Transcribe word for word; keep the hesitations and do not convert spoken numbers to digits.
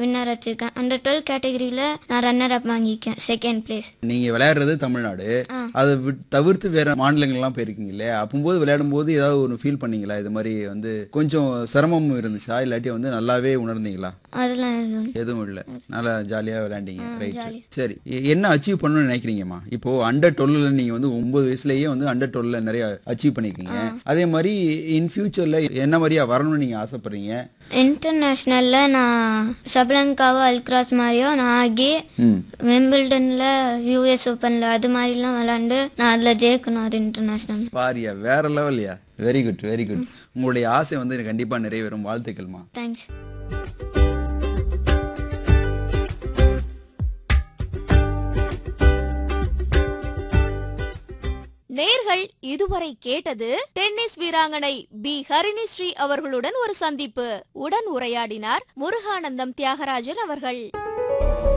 Winner அடிச்சிருக்கேன். Under twelve கேட்டகரியில நான் ரன்னர் அப் வாங்கியிருக்கேன், செகண்ட் பிளேஸ். நீங்க விளையாடுறது தமிழ்நாடு, அதை தவிர்த்து வேற மாநிலங்கள்லாம் போயிருக்கீங்க இல்லையா? அப்போது விளையாடும் போது ஏதாவது ஒரு ஃபீல் பண்ணீங்களா? இது மாதிரி வந்து கொஞ்சம் சிரமம் இருந்துச்சா, இல்லாட்டி வந்து நல்லாவே உணர்ந்தீங்களா? அதெல்லாம் எதுவும் எதுவும் இல்லை, நல்லா ஜாலியா விளையாண்டீங்க. ரைட், சரி. என்ன அச்சீவ் பண்ணணும்னு நினைக்கிறீங்கம்மா? இப்போ அண்டர் டுவெல்ல நீங்க வந்து ஒன்பது வயசுலயே வந்து அண்டர் டுவெல்ல நிறைய அச்சீவ் பண்ணிருக்கீங்க. அதே மாதிரி இன் ஃபியூச்சர்ல என்ன மாதிரியா வரணும்னு நீங்க ஆசைப்படுறீங்க? இன்டர்நேஷ்னல்ல நான் சப்லங்காவோ அல்கிராஸ் மாதிரியோ நான் ஆகி விம்பிள்டன்ல யூஎஸ் ஓப்பன்ல அது மாதிரிலாம் விளையாண்டு நான் அதில் ஜெயிக்கணும். அது இன்டர்நேஷ்னல் பாரியா, வேற லெவல்யா. Very good, very good. உங்களுடைய ஆசை வந்து கண்டிப்பா நிறைவேறும். வாழ்த்துக்கள்மா. தேங்க்ஸ். நேர்கள் இதுவரை கேட்டது டென்னிஸ் வீராங்கனை பி ஹரிணிஸ்ரீ அவர்களுடன் ஒரு சந்திப்பு. உடன் உரையாடினார் முருகானந்தம் தியாகராஜன் அவர்கள்.